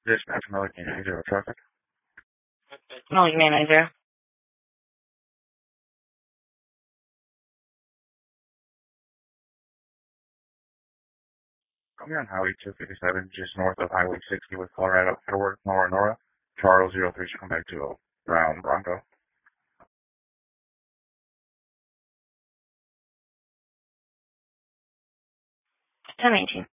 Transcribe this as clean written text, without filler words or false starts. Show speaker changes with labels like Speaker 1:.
Speaker 1: Dispatch Millican 80 traffic.
Speaker 2: Molly manager.
Speaker 1: Coming on Highway 257, just north of Highway 60 with Colorado, Edward, Nora. Charles 03 should come back to Brown Bronco.
Speaker 2: 1018.